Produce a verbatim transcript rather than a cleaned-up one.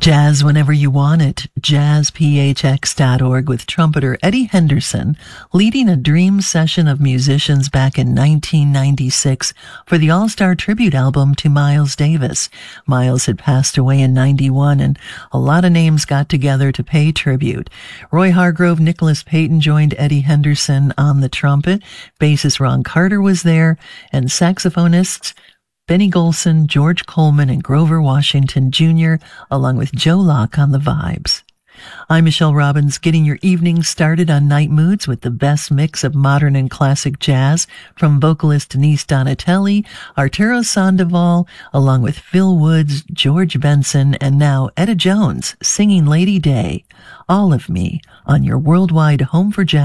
Jazz whenever you want it. jazz p h x dot org with trumpeter Eddie Henderson leading a dream session of musicians back in nineteen ninety-six for the All-Star Tribute album to Miles Davis. Miles had passed away in ninety-one, and a lot of names got together to pay tribute. Roy Hargrove, Nicholas Payton joined Eddie Henderson on the trumpet. Bassist Ron Carter was there, and saxophonists Benny Golson, George Coleman, and Grover Washington Junior, along with Joe Locke on the vibes. I'm Michelle Robbins, getting your evening started on Night Moods with the best mix of modern and classic jazz from vocalist Denise Donatelli, Arturo Sandoval, along with Phil Woods, George Benson, and now Etta Jones singing Lady Day. All of me on your worldwide home for jazz